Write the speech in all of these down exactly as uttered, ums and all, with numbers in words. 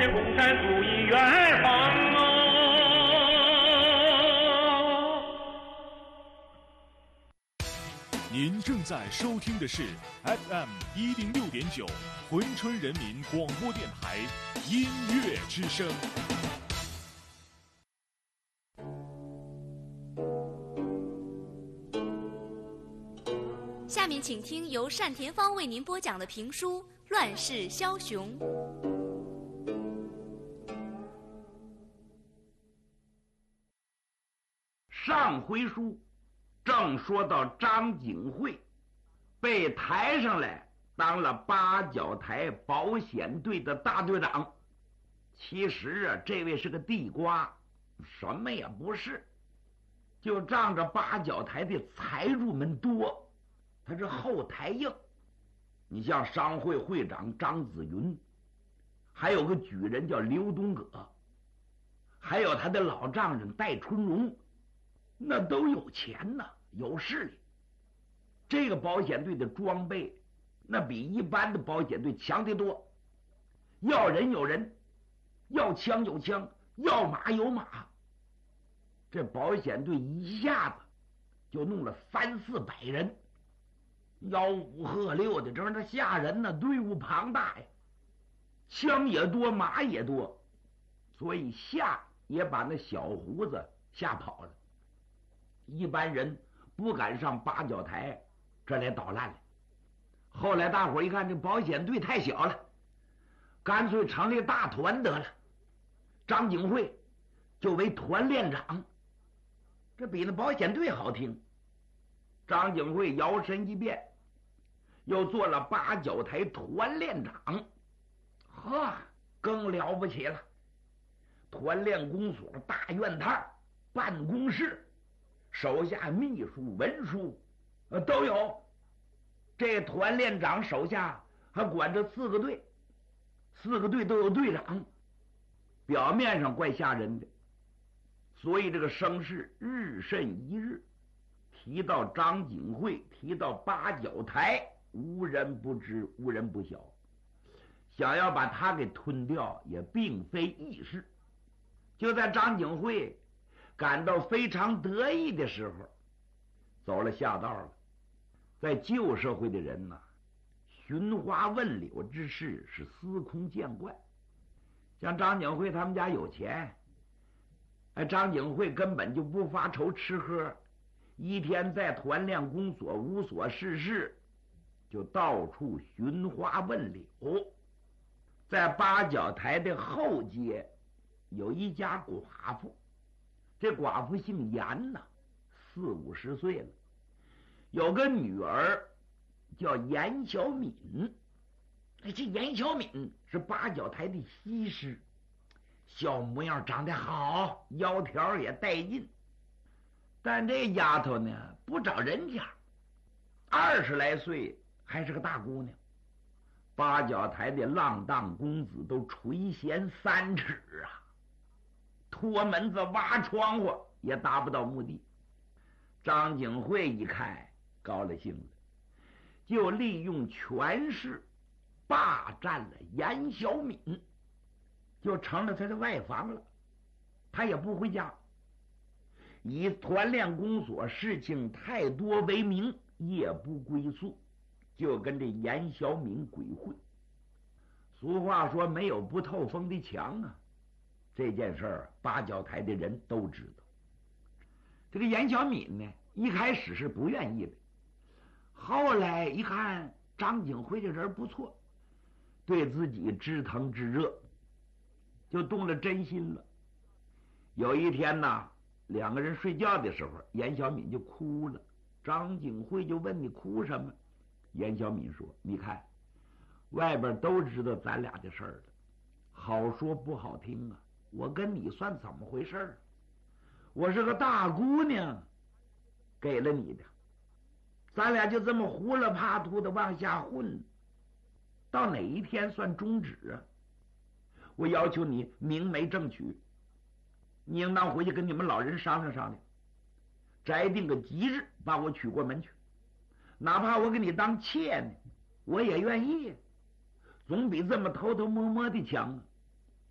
在公山主义远方哦。 您正在收听的是 F M 一零六点九珲春人民广播电台音乐之声。 下面请听由单田芳为您播讲的评书《乱世枭雄》。 上回书正说到张景惠被抬上来当了八角台保险队的大队长。其实啊，这位是个地瓜，什么也不是，就仗着八角台的财主们多，他是后台硬。你像商会会长张子云，还有个举人叫刘东葛，还有他的老丈人戴春荣，那都有钱呐，有势力。这个保险队的装备那比一般的保险队强得多，要人有人，要枪有枪，要马有马。这保险队一下子就弄了三四百人，吆五喝六的，这让他吓人呢。队伍庞大呀，枪也多，马也多，所以吓也把那小胡子吓跑了。一般人不敢上八角台这来捣乱了。后来大伙一看，这保险队太小了，干脆成立大团得了。张景惠就为团练长，这比那保险队好听。张景惠摇身一变，又做了八角台团练长，呵，更了不起了。团练公所、大院台、办公室，手下秘书、文书，呃，都有。这团练长手下还管着四个队，四个队都有队长，表面上怪吓人的，所以这个声势日甚一日。提到张景惠，提到八角台，无人不知，无人不晓。想要把他给吞掉，也并非易事。就在张景惠感到非常得意的时候，走了下道了。在旧社会的人呢，寻花问柳之事是司空见惯。像张景惠他们家有钱，哎，张景惠根本就不发愁吃喝，一天在团练公所无所事事，就到处寻花问柳。在八角台的后街有一家寡妇，这寡妇姓严呐，四五十岁了，有个女儿叫严小敏。这严小敏是八角台的西施，小模样长得好，腰条也带劲。但这丫头呢，不找人家，二十来岁还是个大姑娘。八角台的浪荡公子都垂涎三尺啊，脱门子挖窗户也达不到目的。张景惠一看高了兴了，就利用权势霸占了严小敏，就成了他的外房了。他也不回家，以团练公所事情太多为名，夜不归宿，就跟这严小敏鬼混。俗话说没有不透风的墙啊，这件事儿八角台的人都知道。这个严小敏呢，一开始是不愿意的，后来一看张景惠这人不错，对自己知疼知热，就动了真心了。有一天呢，两个人睡觉的时候，严小敏就哭了。张景惠就问：“你哭什么？”严小敏说：“你看，外边都知道咱俩的事儿了，好说不好听啊，我跟你算怎么回事儿？我是个大姑娘，给了你的，咱俩就这么胡了怕突的往下混，到哪一天算终止啊？我要求你明媒正娶，你应当回去跟你们老人商量商量，摘定个吉日把我娶过门去，哪怕我给你当妾呢，我也愿意，总比这么偷偷摸摸的强啊。”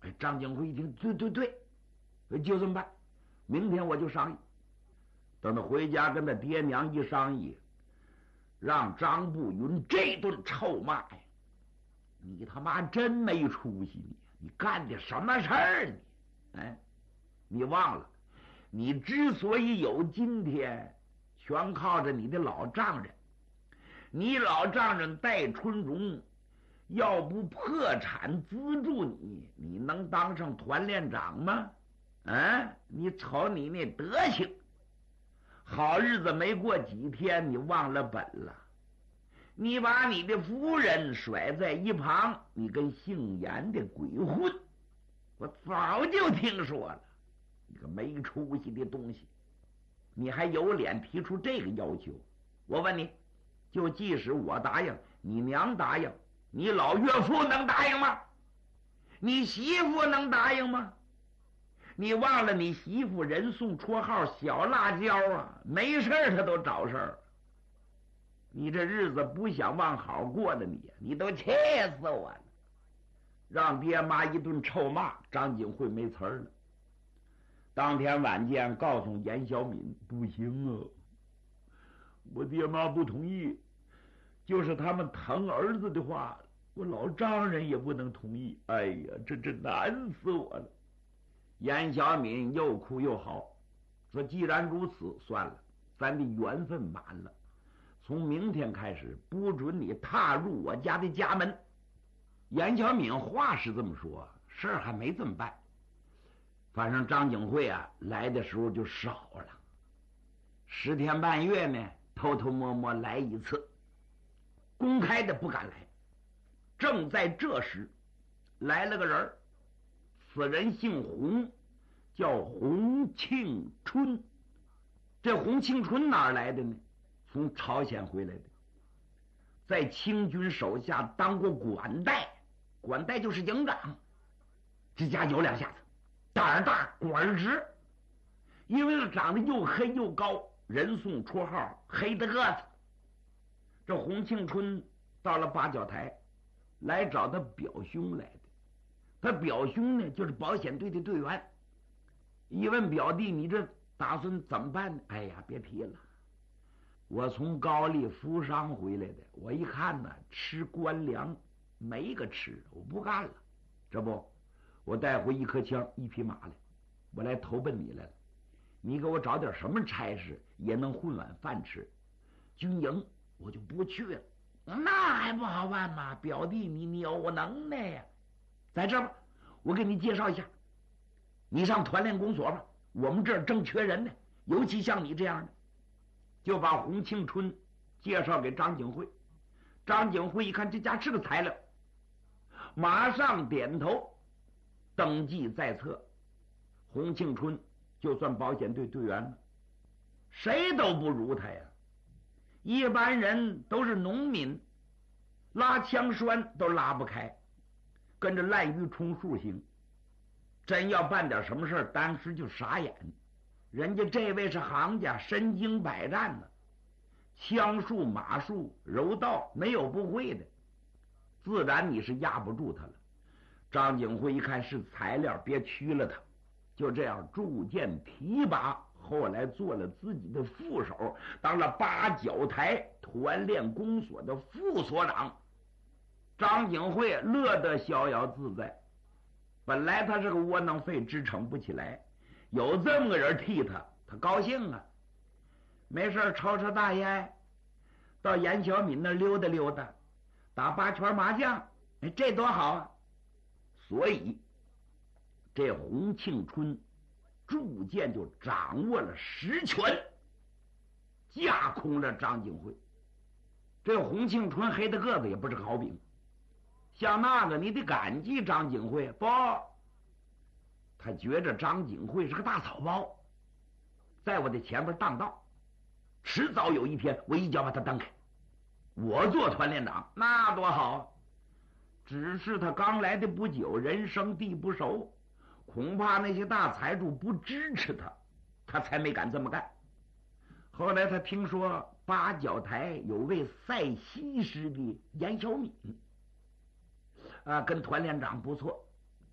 哎，张景辉一听，对对对，就这么办，明天我就上议。等他回家跟他爹娘一商议，让张步云这顿臭骂呀！你他妈真没出息！你你干的什么事儿？你哎，你忘了，你之所以有今天，全靠着你的老丈人。你老丈人戴春荣，要不破产资助你，你能当上团练长吗？啊，你瞅你那德行！好日子没过几天，你忘了本了。你把你的夫人甩在一旁，你跟姓严的鬼混，我早就听说了。你个没出息的东西，你还有脸提出这个要求？我问你，就即使我答应，你娘答应，你老岳父能答应吗？你媳妇能答应吗？你忘了你媳妇人送绰号小辣椒啊，没事儿他都找事儿。你这日子不想往好过了，你你都气死我了！让爹妈一顿臭骂，张景惠没词儿了。当天晚间告诉严小敏，不行啊，我爹妈不同意，就是他们疼儿子的话，我老丈人也不能同意。哎呀，这这难死我了！严小敏又哭又嚎，说既然如此，算了，咱的缘分满了，从明天开始不准你踏入我家的家门。严小敏话是这么说，事儿还没这么办。反正张景惠啊来的时候就少了，十天半月呢偷偷摸摸来一次，公开的不敢来。正在这时来了个人，此人姓洪，叫洪庆春。这洪庆春哪儿来的呢？从朝鲜回来的，在清军手下当过管带，管带就是营长。这家有两下子，胆儿大管儿直，因为他长得又黑又高，人送绰号黑的个子。这洪庆春到了八角台，来找他表兄来的。他表兄呢，就是保险队的队员。一问表弟，你这打算怎么办呢？哎呀，别提了，我从高丽服伤回来的，我一看呢，吃官粮没个吃，我不干了。这不，我带回一颗枪，一匹马来，我来投奔你来了。你给我找点什么差事，也能混碗饭吃。军营我就不去了。那还不好办吗？表弟你你有能耐呀！在这吧，我给你介绍一下，你上团练公所吧，我们这儿正缺人呢，尤其像你这样的。就把洪庆春介绍给张景惠。张景惠一看这家是个材料，马上点头登记在册。洪庆春就算保险队队员了，谁都不如他呀。一般人都是农民，拉枪栓都拉不开，跟着滥竽充数行。真要办点什么事儿，当时就傻眼。人家这位是行家，身经百战呢，枪术、马术、柔道没有不会的，自然你是压不住他了。张景惠一看是材料，别屈了他，就这样逐渐提拔，后来做了自己的副手，当了八角台团练公所的副所长。张景惠乐得逍遥自在。本来他是个窝囊废，支撑不起来，有这么个人替他，他高兴啊。没事抽抽大烟，到严小敏那溜达溜达，打八圈麻将，哎，这多好啊！所以这洪庆春逐渐就掌握了实权，架空了张景惠。这洪庆春黑的个子也不是个好饼，像那个你得感激张景惠，不，他觉着张景惠是个大草包，在我的前边当道，迟早有一天我一脚把他蹬开，我做团练长那多好。只是他刚来的不久，人生地不熟，恐怕那些大财主不支持他，他才没敢这么干。后来他听说八角台有位赛西师的严小敏啊，跟团练长不错，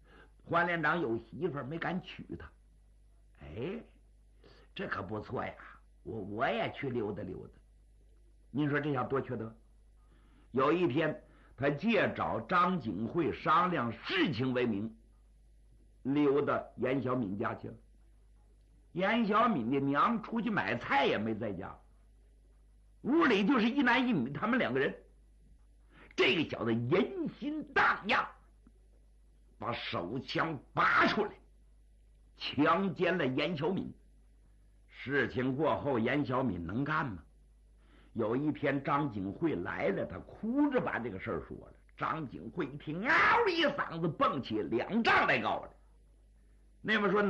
黄连长有媳妇儿，没敢娶她。哎，这可不错呀！我我也去溜达溜达。您说这下多缺德！有一天，他借找张景惠商量事情为名，溜到严小敏家去了。严小敏的娘出去买菜也没在家，屋里就是一男一女，他们两个人。这个小子人心荡漾，把手枪拔出来，强奸了严小敏。事情过后，严小敏能干吗？有一天，张景惠来了，他哭着把这个事儿说了。张景惠一听，嗷一嗓子蹦起两丈来高了。那么说。